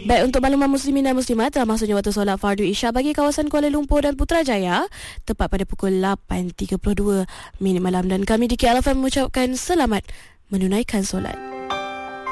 Baik, untuk makluman muslimin dan muslimat, termasuknya waktu solat fardu Isyak bagi kawasan Kuala Lumpur dan Putrajaya tepat pada pukul 8.32 malam, dan kami di KL FM mengucapkan selamat menunaikan solat.